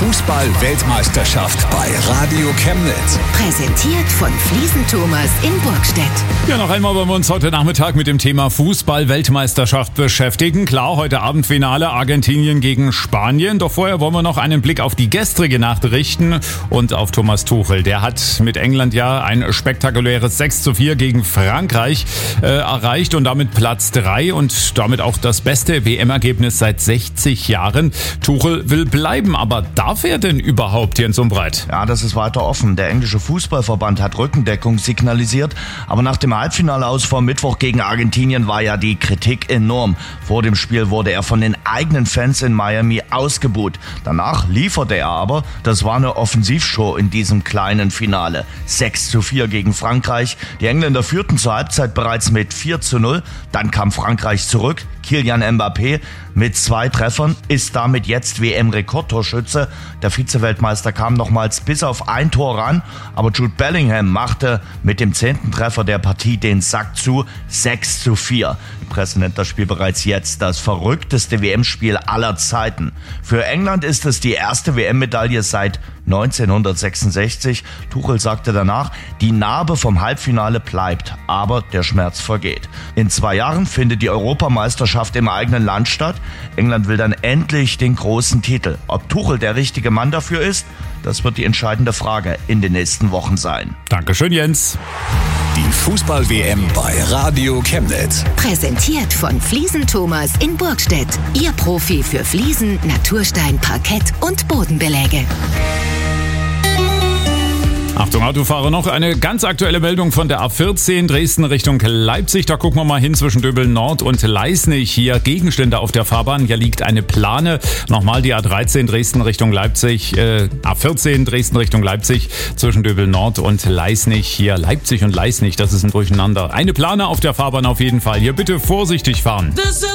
Fußball-Weltmeisterschaft bei Radio Chemnitz. Präsentiert von Fliesen Thomas in Burgstedt. Ja, noch einmal wollen wir uns heute Nachmittag mit dem Thema Fußball-Weltmeisterschaft beschäftigen. Klar, heute Abend Finale Argentinien gegen Spanien. Doch vorher wollen wir noch einen Blick auf die gestrige Nacht richten und auf Thomas Tuchel. Der hat mit England ja ein spektakuläres 6:4 gegen Frankreich erreicht und damit Platz 3 und damit auch das beste WM-Ergebnis seit 60 Jahren. Tuchel will bleiben, aber darf er denn überhaupt, Jens Umbreit? Ja, das ist weiter offen. Der englische Fußballverband hat Rückendeckung signalisiert, aber nach dem Halbfinale aus vor Mittwoch gegen Argentinien war ja die Kritik enorm. Vor dem Spiel wurde er von den eigenen Fans in Miami ausgebuht. Danach lieferte er aber. Das war eine Offensivshow in diesem kleinen Finale. 6:4 gegen Frankreich. Die Engländer führten zur Halbzeit bereits mit 4:0. Dann kam Frankreich zurück. Kylian Mbappé mit 2 Treffern ist damit jetzt WM-Rekordtorschütze. Der Vize-Weltmeister kam nochmals bis auf ein Tor ran, aber Jude Bellingham machte mit dem 10. Treffer der Partie den Sack zu. 6:4. Die Presse nennt das Spiel bereits jetzt das verrückteste WM-Spiel aller Zeiten. Für England ist es die erste WM-Medaille seit 1966. Tuchel sagte danach, die Narbe vom Halbfinale bleibt, aber der Schmerz vergeht. In 2 Jahren findet die Europameisterschaft im eigenen Land statt. England will dann endlich den großen Titel. Ob Tuchel der richtige Mann dafür ist, das wird die entscheidende Frage in den nächsten Wochen sein. Dankeschön, Jens. Die Fußball-WM bei Radio Chemnitz. Präsentiert von Fliesen Thomas in Burgstedt. Ihr Profi für Fliesen, Naturstein, Parkett und Bodenbeläge. Achtung, Autofahrer, noch eine ganz aktuelle Meldung von der A14 Dresden Richtung Leipzig. Da gucken wir mal hin zwischen Döbeln Nord und Leisnig. Hier Gegenstände auf der Fahrbahn. Hier liegt eine Plane. Nochmal die A13 Dresden Richtung Leipzig. A14 Dresden Richtung Leipzig zwischen Döbeln Nord und Leisnig. Hier Leipzig und Leisnig, das ist ein Durcheinander. Eine Plane auf der Fahrbahn auf jeden Fall. Hier bitte vorsichtig fahren.